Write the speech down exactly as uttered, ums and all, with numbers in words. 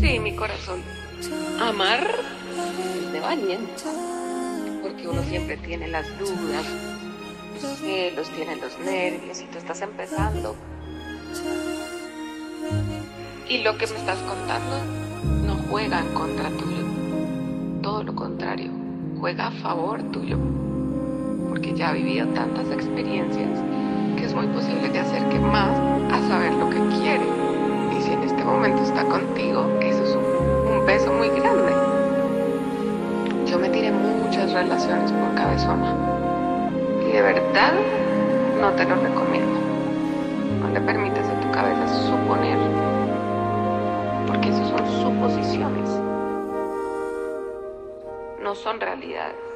Sí, mi corazón. Amar es de valiente, porque uno siempre tiene las dudas, los celos, tiene los nervios y tú estás empezando. Y lo que me estás contando no juega en contra tuyo, todo lo contrario, juega a favor tuyo, porque ya ha vivido tantas experiencias que es muy posible que acerque más a saber lo que quiere. Y si en este momento está contigo, eso es un, un peso muy grande. Yo me tiré muchas relaciones por cabezona y de verdad no te lo recomiendo. No le permitas a tu cabeza suponer, porque eso son suposiciones, no son realidades.